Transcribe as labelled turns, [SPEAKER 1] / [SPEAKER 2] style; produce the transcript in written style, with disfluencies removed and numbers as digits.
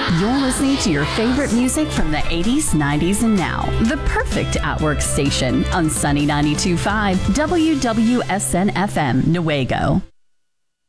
[SPEAKER 1] You're listening to your favorite music from the 80s, 90s, and now. The perfect at-work station on Sunny 92.5 WWSN FM, Newaygo.